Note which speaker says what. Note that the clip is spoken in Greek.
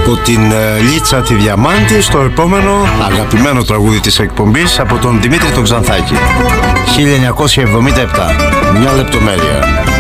Speaker 1: από την Λίτσα τη Διαμάντη στο επόμενο αγαπημένο τραγούδι της εκπομπής από τον Δημήτρη τον Ξανθάκη. 1977. Μια λεπτομέρεια.